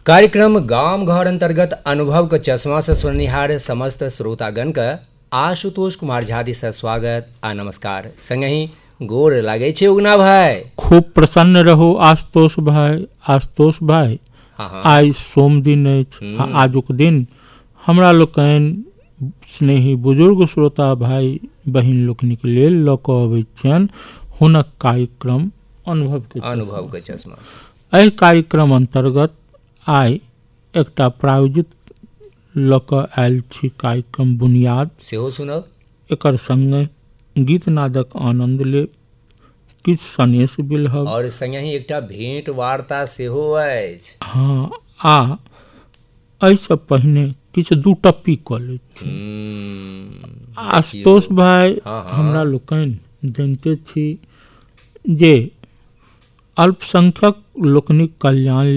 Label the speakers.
Speaker 1: कार्यक्रम गांव घर अंतर्गत अनुभव के चश्मा से सुननिहार समस्त श्रोतागण के आशुतोष कुमार झा जी से स्वागत आ नमस्कार। संगहि गोर लागे छे उगना भाई।
Speaker 2: खूब प्रसन्न रहो आशुतोष भाई। आई सोम दिन अछि। आजुक दिन हमरा लोकनि स्नेही बुजुर्ग श्रोता भाई बहिन लोकनिक लेल लऽ कऽ अबैत छियनि हुनक कार्यक्रम अनुभव के चश्मा। एहि कार्यक्रम अंतर्गत आई एकटा प्रायोजित लऽ कऽ आयल छी कार्यक्रम बुनियाद
Speaker 1: सेहो सुनब। एकर
Speaker 2: संगे गीत नादक आनंद लेब, किछु सनेश बिलहब
Speaker 1: और संगहि एकटा भेंट वार्ता सेहो अछि।
Speaker 2: हाँ, आ एहिसँ पहिने किछु दू टप्पी कऽ लैत छी। आशुतोष भाई, हमरा लोकनि जानते छी जे अल्पसंख्यक लोकनिक कल्याण